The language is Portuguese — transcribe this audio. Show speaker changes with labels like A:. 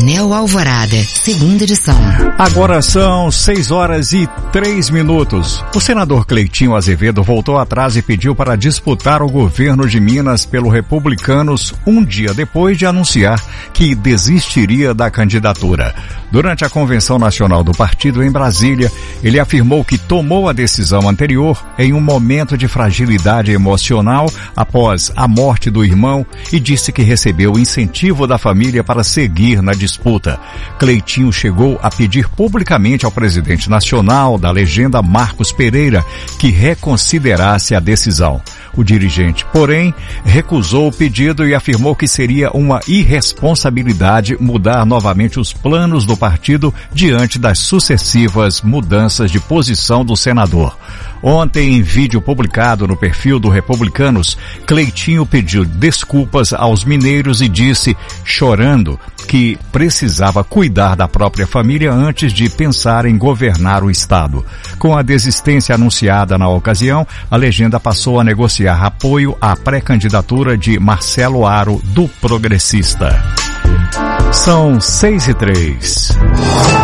A: Pneu Alvorada, segunda edição.
B: Agora são 6h03. O senador Cleitinho Azevedo voltou atrás e pediu para disputar o governo de Minas pelo Republicanos um dia depois de anunciar que desistiria da candidatura. Durante a convenção nacional do partido em Brasília, ele afirmou que tomou a decisão anterior em um momento de fragilidade emocional após a morte do irmão e disse que recebeu incentivo da família para seguir na disputa. Cleitinho chegou a pedir publicamente ao presidente nacional da legenda Marcos Pereira que reconsiderasse a decisão. O dirigente, porém, recusou o pedido e afirmou que seria uma irresponsabilidade mudar novamente os planos do partido diante das sucessivas mudanças de posição do senador. Ontem, em vídeo publicado no perfil do Republicanos, Cleitinho pediu desculpas aos mineiros e disse, chorando, que precisava cuidar da própria família antes de pensar em governar o estado. Com a desistência anunciada na ocasião, a legenda passou a negociar apoio à pré-candidatura de Marcelo Aro, do Progressista. São 6h03.